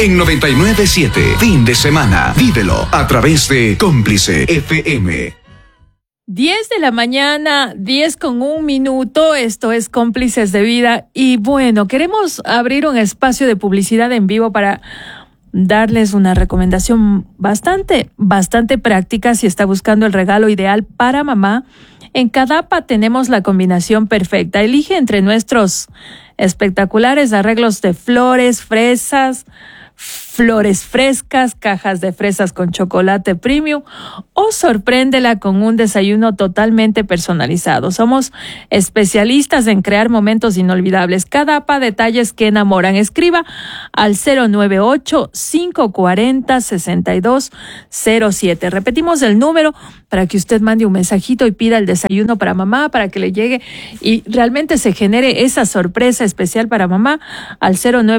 En 99.7, fin de semana. Vívelo a través de Cómplice FM. 10 de la mañana, 10:01. Esto es Cómplices de Vida. Y bueno, queremos abrir un espacio de publicidad en vivo para darles una recomendación bastante práctica si está buscando el regalo ideal para mamá. En Cadapa tenemos la combinación perfecta. Elige entre nuestros espectaculares arreglos de flores, fresas, flores frescas, cajas de fresas con chocolate premium o sorpréndela con un desayuno totalmente personalizado. Somos especialistas en crear momentos inolvidables. Cadapa, detalles que enamoran. Escriba al 098-540-6207. Repetimos el número para que usted mande un mensajito y pida el desayuno para mamá, para que le llegue y realmente se genere esa sorpresa especial para mamá al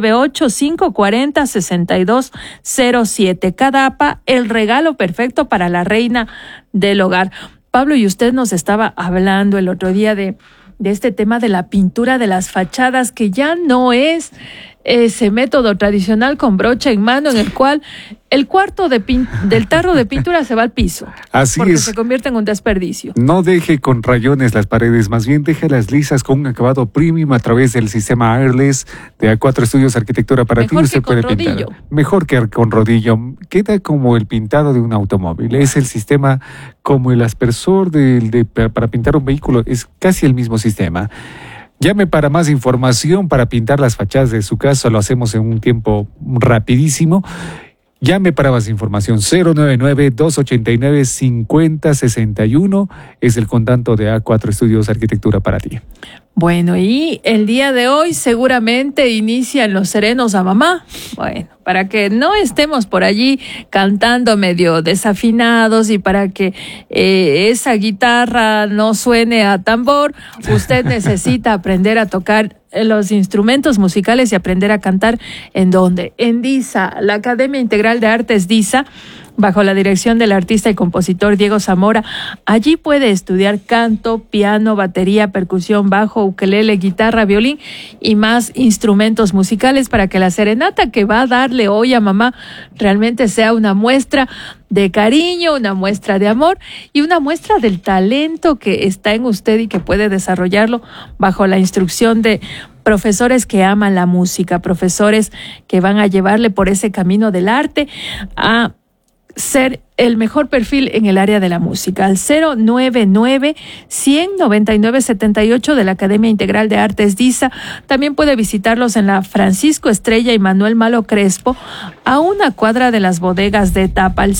098-540-6207. Cadapa, el regalo perfecto para la reina del hogar. Pablo, y usted nos estaba hablando el otro día de este tema de la pintura de las fachadas, que ya no es ese método tradicional con brocha en mano en el cual el cuarto del tarro de pintura se va al piso. Así porque es. Se convierte en un desperdicio. No deje con rayones las paredes, más bien déjalas lisas con un acabado premium a través del sistema Airless de A4 Estudios Arquitectura para ti. Usted puede pintar. Mejor que con rodillo. Queda como el pintado de un automóvil. Es el sistema como el aspersor para pintar un vehículo. Es casi el mismo sistema. Llame para más información para pintar las fachadas de su casa. Lo hacemos en un tiempo rapidísimo. Llame para más información. 099-289-5061 es el contacto de A4 Estudios Arquitectura para ti. Bueno, y el día de hoy seguramente inician los serenos a mamá. Bueno, para que no estemos por allí cantando medio desafinados y para que esa guitarra no suene a tambor, usted necesita aprender a tocar los instrumentos musicales y aprender a cantar. ¿En dónde? En DISA, la Academia Integral de Artes DISA, bajo la dirección del artista y compositor Diego Zamora. Allí puede estudiar canto, piano, batería, percusión, bajo, ukelele, guitarra, violín y más instrumentos musicales para que la serenata que va a darle hoy a mamá realmente sea una muestra de cariño, una muestra de amor y una muestra del talento que está en usted y que puede desarrollarlo bajo la instrucción de profesores que aman la música, profesores que van a llevarle por ese camino del arte a ser el mejor perfil en el área de la música. Al 099-100-9978 de la Academia Integral de Artes DISA. También puede visitarlos en la Francisco Estrella y Manuel Malo Crespo, a una cuadra de las bodegas de Tapa. Al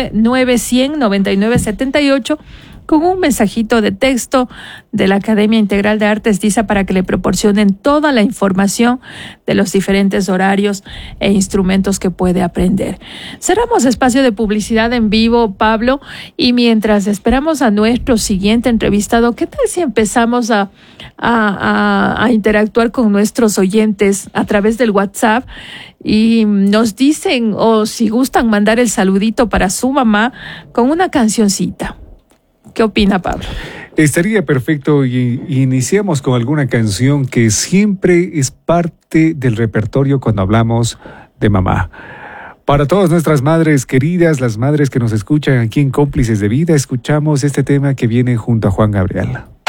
099-100-9978 con un mensajito de texto de la Academia Integral de Artes DISA para que le proporcionen toda la información de los diferentes horarios e instrumentos que puede aprender. Cerramos espacio de publicidad en vivo, Pablo, y mientras esperamos a nuestro siguiente entrevistado, ¿qué tal si empezamos a interactuar con nuestros oyentes a través del WhatsApp? Y nos dicen, o si gustan, mandar el saludito para su mamá con una cancioncita. ¿Qué opina, Pablo? Estaría perfecto y iniciamos con alguna canción que siempre es parte del repertorio cuando hablamos de mamá. Para todas nuestras madres queridas, las madres que nos escuchan aquí en Cómplices de Vida, escuchamos este tema que viene junto a Juan Gabriel.